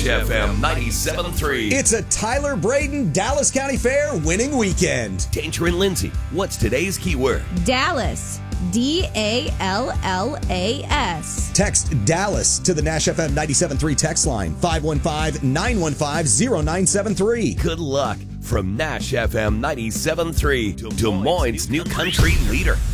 FM 97.3. It's a Tyler Braden Dallas County Fair winning weekend. Danger and Lindsay, what's today's keyword? Dallas. DALLAS. Text Dallas to the Nash FM 97.3 text line, 515-915-0973. Good luck from Nash FM 97.3, Des Moines' new country leader.